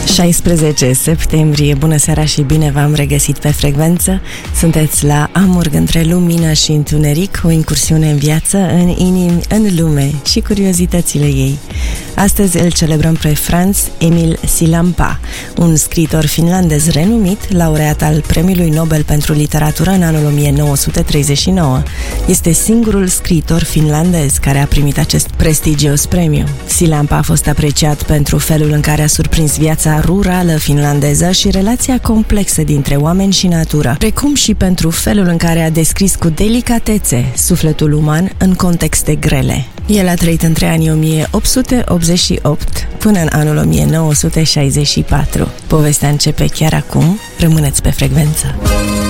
16 septembrie, bună seara și bine v-am regăsit pe frecvență. Sunteți la Amurg între lumină și întuneric, o incursiune în viață, în inimi, în lume și curiozitățile ei. Astăzi îl celebrăm pe Franz Emil Sillanpää, un scriitor finlandez renumit, laureat al Premiului Nobel pentru Literatură în anul 1939. Este singurul scriitor finlandez care a primit acest prestigios premiu. Sillanpää a fost apreciat pentru felul în care a surprins viața rurală finlandeză și relația complexă dintre oameni și natură, precum și pentru felul în care a descris cu delicatețe sufletul uman în contexte grele. El a trăit între anii 1888 până în anul 1964. Povestea începe chiar acum. Rămâneți pe frecvență.